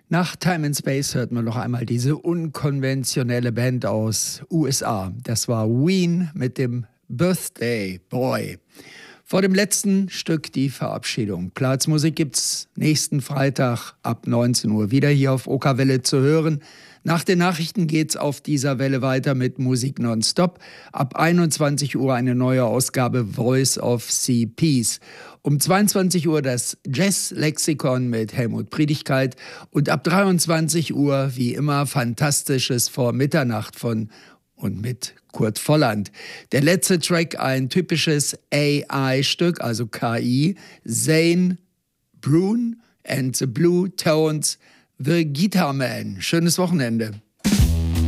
Nach Time and Space hört man noch einmal diese unkonventionelle Band aus USA. Das war Ween mit dem Birthday Boy. Vor dem letzten Stück die Verabschiedung. Platzmusik gibt's nächsten Freitag ab 19 Uhr wieder hier auf Okerwelle zu hören. Nach den Nachrichten geht's auf dieser Welle weiter mit Musik nonstop. Ab 21 Uhr eine neue Ausgabe Voice of Sea Peace. Um 22 Uhr das Jazz-Lexikon mit Helmut Priedigkeit und ab 23 Uhr wie immer Fantastisches vor Mitternacht von und mit Kurt Volland. Der letzte Track ein typisches AI-Stück, also KI, Zane Brune and the Blue Tones, The Guitar Man. Schönes Wochenende.